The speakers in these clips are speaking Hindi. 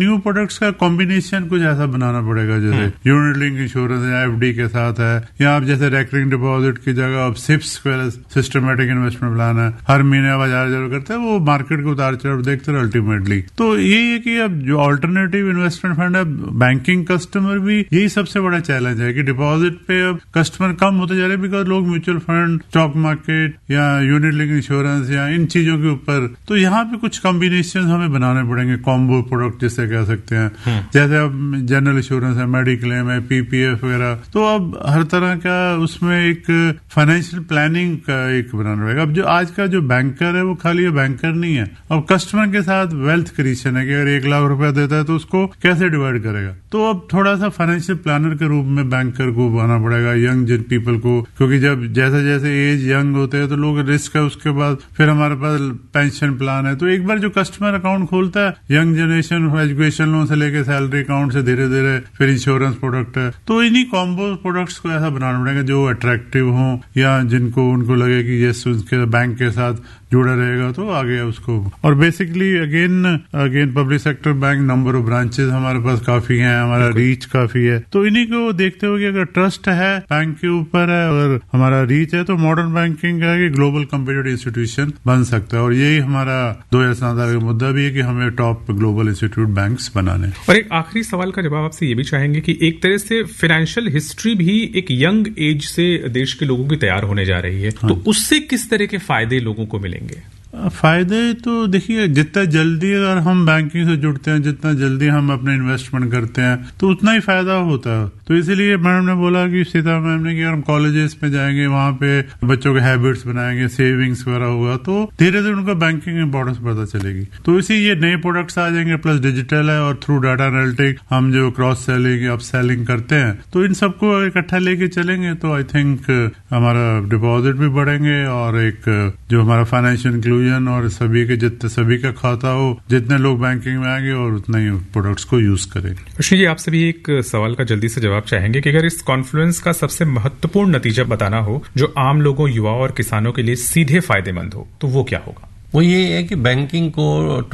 न्यू प्रोडक्ट्स का कॉम्बिनेशन कुछ ऐसा बनाना पड़ेगा, जैसे यूनिट लिंक इंश्योरेंस है, एफडी के साथ है, या आप जैसे रेकरिंग डिपॉजिट की जगह अब सिप्स सिस्टमेटिक इन्वेस्टमेंट प्लान है, हर महीने आप 1000 करते हैं, वो मार्केट के उतार चढ़ाव देखते हैं अल्टीमेटली। तो यही है कि अब जो ऑल्टरनेटिव इन्वेस्टमेंट फंड है, बैंकिंग कस्टमर भी यही सबसे बड़ा चैलेंज है कि डिपॉजिट पे अब कस्टमर कम होते जा रहे हैं, बिकॉज लोग म्यूचुअल फंड, स्टॉक मार्केट या यूनिट लिंक इंश्योरेंस या इन चीजों के ऊपर, तो यहाँ पे कुछ कॉम्बिनेशन हमें बनाने पड़ेंगे, कॉम्बो प्रोडक्ट जिसे कह सकते हैं, जैसे अब जनरल इंश्योरेंस है, मेडिक्लेम है, पीपीएफ वगैरह। तो अब हर तरह का उसमें एक फाइनेंशियल प्लानिंग का एक बनाना पड़ेगा। अब जो आज का जो बैंकर है वो खाली बैंकर नहीं है, अब कस्टमर के साथ वेल्थ क्रिएशन है कि अगर 1 लाख रुपया देता है तो उसको कैसे डिवाइड करेगा। तो अब थोड़ा सा फाइनेंशियल प्लानर के रूप में बैंकर को बनाना पड़ेगा, यंग जिन पीपल को, क्योंकि जब जैसे जैसे एज यंग होते हैं तो लोग रिस्क है, उसके बाद फिर हमारे पास पेंशन प्लान है। तो एक बार जो कस्टमर अकाउंट खोलता है, यंग जनरेशन एजुकेशन लोन से लेकर सैलरी अकाउंट से धीरे धीरे फिर इंश्योरेंस प्रोडक्ट है। तो इन्हीं कॉम्बो प्रोडक्ट्स को ऐसा बनाना पड़ेगा जो अट्रैक्टिव हो, या जिनको उनको लगे कि ये उसके बैंक के साथ जुड़ा रहेगा तो आगे उसको। और basically again public sector bank, number of branches हमारे पास काफी हैं, हमारा रीच काफी है। तो इन्हीं को देखते हुए अगर ट्रस्ट है बैंक के ऊपर है और हमारा रीच है, तो मॉडर्न बैंकिंग का ग्लोबल कम्पिटिटिव इंस्टीट्यूशन बन सकता है। और यही हमारा 2017 का मुद्दा भी है कि हमें टॉप ग्लोबल इंस्टीट्यूट बैंक्स बनाने। और एक आखिरी सवाल का जवाब आपसे ये भी चाहेंगे कि एक तरह से फाइनेंशियल हिस्ट्री भी एक यंग एज से देश के लोगों की तैयार होने जा रही है, तो उससे किस तरह के फायदे लोगों को मिलेंगे? फायदे तो देखिए, जितना जल्दी अगर हम बैंकिंग से जुड़ते हैं, जितना जल्दी हम अपने इन्वेस्टमेंट करते हैं, तो उतना ही फायदा होता है। तो इसीलिए मैडम ने बोला कि सीता मैम ने कि हम कॉलेजेस में जाएंगे, वहां पे बच्चों के हैबिट्स बनाएंगे, सेविंग्स वगैरह होगा, तो धीरे धीरे उनको बैंकिंग इंपॉर्टेंस पता चलेगी। तो इसी ये नए प्रोडक्ट्स आ जाएंगे, प्लस डिजिटल है, और थ्रू डाटा एनालिटिक हम जो क्रॉस सेलिंग, अप सेलिंग करते हैं, तो इन सबको इकट्ठा लेके चलेंगे तो आई थिंक हमारा डिपॉजिट भी बढ़ेंगे, और एक जो हमारा फाइनेंशियल इंक्लूजन और सभी का खाता हो, जितने लोग बैंकिंग में आएंगे और उतना ही प्रोडक्ट्स को यूज करेंगे। कृष्ण जी, आपसे भी एक सवाल का जल्दी से जवाब चाहेंगे कि अगर इस कॉन्फ्लुएंस का सबसे महत्वपूर्ण नतीजा बताना हो जो आम लोगों, युवाओं और किसानों के लिए सीधे फायदेमंद हो, तो वो क्या होगा? वो ये है कि बैंकिंग को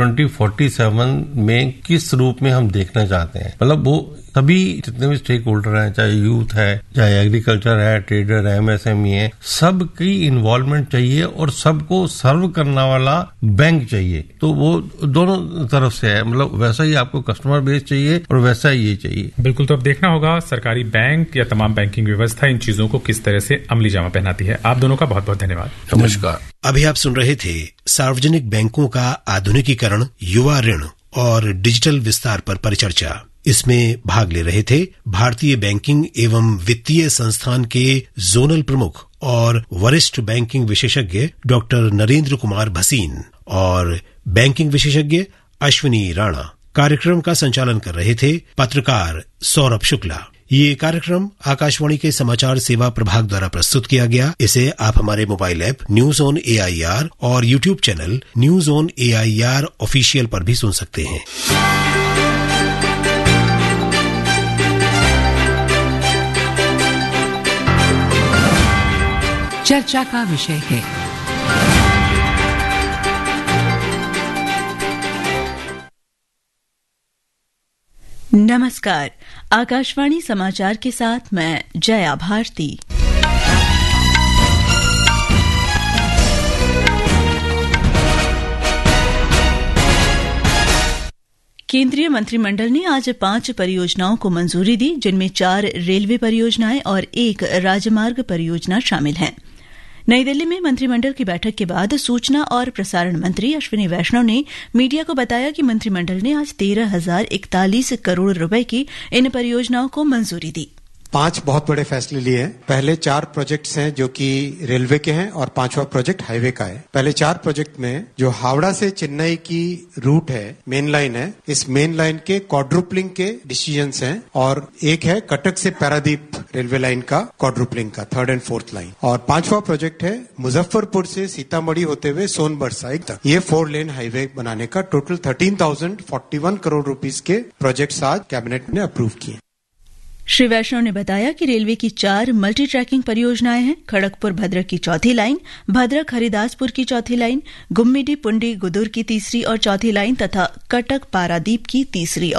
2047 में किस रूप में हम देखना चाहते हैं। मतलब वो सभी जितने भी स्टेक होल्डर हैं, चाहे यूथ है, चाहे एग्रीकल्चर है, ट्रेडर है, एमएसएमई है, सबकी इन्वॉल्वमेंट चाहिए और सबको सर्व करने वाला बैंक चाहिए। तो वो दोनों तरफ से है, मतलब वैसा ही आपको कस्टमर बेस चाहिए और वैसा ही ये चाहिए। बिल्कुल। तो अब देखना होगा सरकारी बैंक या तमाम बैंकिंग व्यवस्था इन चीजों को किस तरह से अमली जामा पहनाती है। आप दोनों का बहुत बहुत धन्यवाद। नमस्कार। अभी आप सुन रहे थे सार्वजनिक बैंकों का आधुनिकीकरण, युवा ऋण और डिजिटल विस्तार पर परिचर्चा। इसमें भाग ले रहे थे भारतीय बैंकिंग एवं वित्तीय संस्थान के जोनल प्रमुख और वरिष्ठ बैंकिंग विशेषज्ञ डॉक्टर नरेंद्र कुमार भसीन और बैंकिंग विशेषज्ञ अश्विनी राणा। कार्यक्रम का संचालन कर रहे थे पत्रकार सौरभ शुक्ला। ये कार्यक्रम आकाशवाणी के समाचार सेवा प्रभाग द्वारा प्रस्तुत किया गया। इसे आप हमारे mobile app news on AIR और YouTube channel news on AIR official पर भी सुन सकते हैं। चर्चा का विषय है नमस्कार। आकाशवाणी समाचार के साथ मैं जया भारती। केंद्रीय मंत्रिमंडल ने आज 5 परियोजनाओं को मंजूरी दी, जिनमें 4 रेलवे परियोजनाएं और 1 राजमार्ग परियोजना शामिल हैं। नई दिल्ली में मंत्रिमंडल की बैठक के बाद सूचना और प्रसारण मंत्री अश्विनी वैष्णव ने मीडिया को बताया कि मंत्रिमंडल ने आज 13,041 करोड़ रुपए की इन परियोजनाओं को मंजूरी दी। 5 बहुत बड़े फैसले लिए हैं। पहले 4 प्रोजेक्ट्स हैं जो कि रेलवे के हैं और 5वां प्रोजेक्ट हाईवे का है। पहले 4 प्रोजेक्ट में जो हावड़ा से चेन्नई की रूट है, मेन लाइन है, इस मेन लाइन के क्वाड्रुपलिंग के डिसीजंस हैं, और एक है कटक से पारादीप रेलवे लाइन का क्वाड्रुपलिंग का 3rd and 4th लाइन। और 5वां प्रोजेक्ट है मुजफ्फरपुर से सीतामढ़ी होते हुए सोनभद्र साइड तक ये 4 लेन हाईवे बनाने का। टोटल 13,041 करोड़ रुपीस के प्रोजेक्ट्स आज कैबिनेट ने अप्रूव किए। श्री वैष्णव ने बताया कि रेलवे की 4 मल्टी ट्रैकिंग परियोजनाएं हैं। खड़गपुर भद्रक की 4थी लाइन, भद्रक हरिदासपुर की 4थी लाइन, गुम्मीडी पुंडी गुदुर की 3री और 4थी लाइन तथा कटक पारादीप की 3री